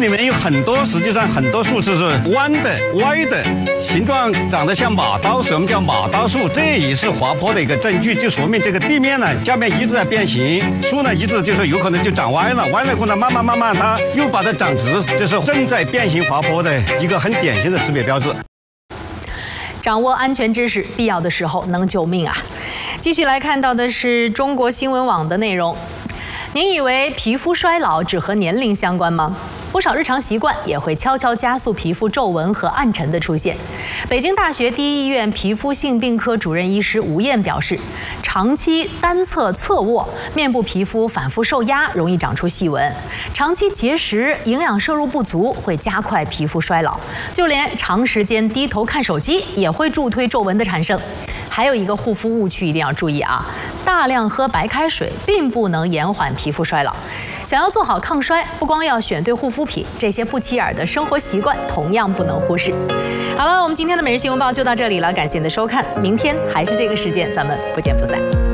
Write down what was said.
里面有很多，实际上很多树是弯的、歪的，形状长得像马刀，所以我们叫马刀树。这也是滑坡的一个证据，就说明这个地面呢，下面一直在变形，树呢一直就是有可能就长歪了，歪了过后呢，慢慢它又把它长直，这是正在变形滑坡的一个很典型的识别标志。 掌握安全知识，必要的时候能救命啊！继续来看到的是中国新闻网的内容。您以为皮肤衰老只和年龄相关吗？不少日常习惯也会悄悄加速皮肤皱纹和暗沉的出现。北京大学第一医院皮肤性病科主任医师吴艳表示，长期单侧侧卧，面部皮肤反复受压，容易长出细纹；长期节食、营养摄入不足会加快皮肤衰老；就连长时间低头看手机也会助推皱纹的产生。还有一个护肤误区一定要注意啊，大量喝白开水并不能延缓皮肤衰老。想要做好抗衰，不光要选对护肤品，这些不起眼的生活习惯同样不能忽视。好了，我们今天的每日新闻报就到这里了，感谢您的收看，明天还是这个时间，咱们不见不散。